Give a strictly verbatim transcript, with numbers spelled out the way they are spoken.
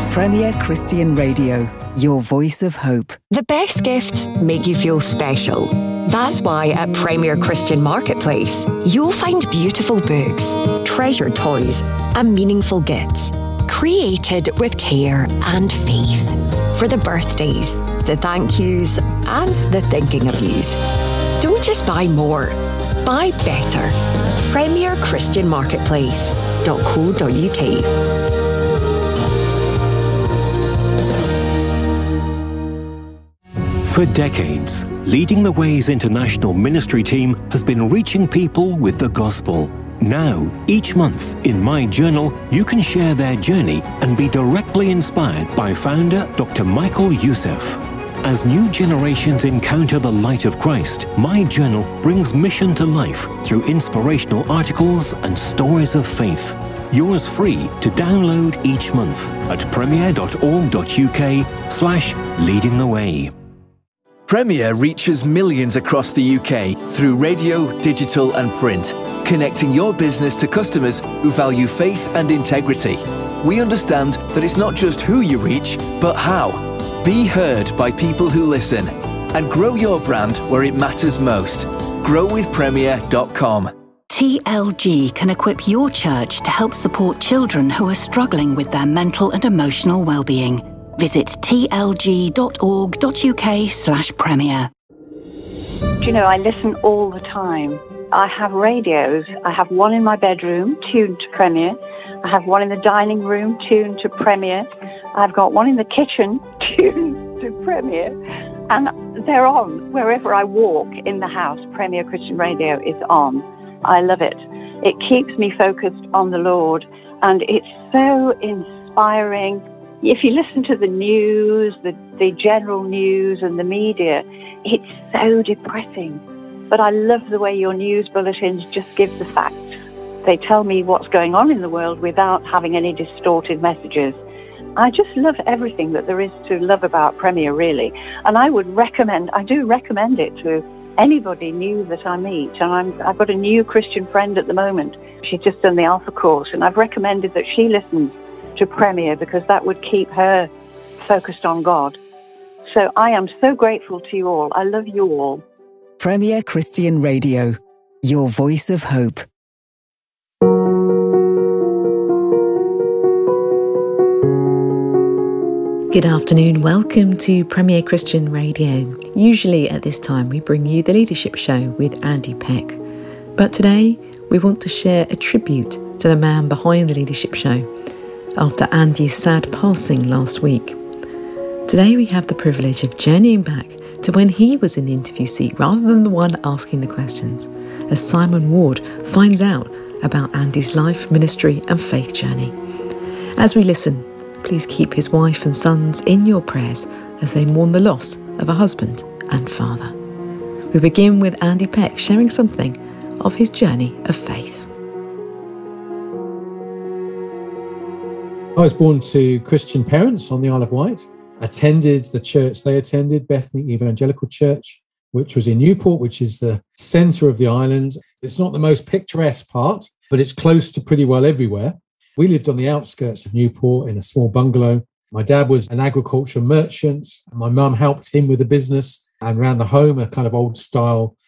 Premier Christian Radio, your voice of hope. The best gifts make you feel special. That's why at Premier Christian Marketplace, you'll find beautiful books, treasured toys, and meaningful gifts, created with care and faith for the birthdays, the thank yous, and the thinking of yous. Don't just buy more, buy better. Premier Christian Marketplace dot co dot uk. For decades, Leading the Way's international ministry team has been reaching people with the gospel. Now, each month, in My Journal, you can share their journey and be directly inspired by founder Doctor Michael Youssef. As new generations encounter the light of Christ, My Journal brings mission to life through inspirational articles and stories of faith. Yours free to download each month at premier dot org dot uk slash leading the way. Premier reaches millions across the U K through radio, digital and print, connecting your business to customers who value faith and integrity. We understand that it's not just who you reach, but how. Be heard by people who listen and grow your brand where it matters most. grow with premier dot com. T L G can equip your church to help support children who are struggling with their mental and emotional well-being. Visit t l g dot org dot uk slash premier. Do you know, I listen all the time. I have radios. I have one in my bedroom, tuned to Premier. I have one in the dining room, tuned to Premier. I've got one in the kitchen, tuned to Premier. And they're on. Wherever I walk in the house, Premier Christian Radio is on. I love it. It keeps me focused on the Lord. And it's so inspiring. If you listen to the news, the, the general news and the media, it's so depressing. But I love the way your news bulletins just give the facts. They tell me what's going on in the world without having any distorted messages. I just love everything that there is to love about Premier, really. And I would recommend, I do recommend it to anybody new that I meet. And I'm, I've got a new Christian friend at the moment. She's just done the Alpha course, and I've recommended that she listens to Premier because that would keep her focused on God. So I am so grateful to you all. I love you all. Premier Christian Radio, your voice of hope. Good afternoon, welcome to Premier Christian Radio. Usually at this time we bring you the Leadership Show with Andy Peck. But today we want to share a tribute to the man behind the Leadership Show after Andy's sad passing last week. Today we have the privilege of journeying back to when he was in the interview seat rather than the one asking the questions, as Simon Ward finds out about Andy's life, ministry and faith journey. As we listen, please keep his wife and sons in your prayers as they mourn the loss of a husband and father. We begin with Andy Peck sharing something of his journey of faith. I was born to Christian parents on the Isle of Wight, attended the church they attended, Bethany Evangelical Church, which was in Newport, which is the centre of the island. It's not the most picturesque part, but it's close to pretty well everywhere. We lived on the outskirts of Newport in a small bungalow. My dad was an agricultural merchant. My mum helped him with the business and ran the home, a kind of old style